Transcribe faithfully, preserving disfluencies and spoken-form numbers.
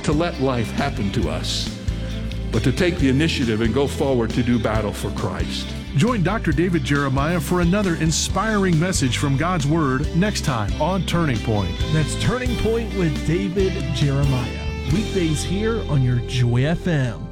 to let life happen to us, but to take the initiative and go forward to do battle for Christ. Join Doctor David Jeremiah for another inspiring message from God's Word next time on Turning Point. That's Turning Point with David Jeremiah. Weekdays here on your Joy F M.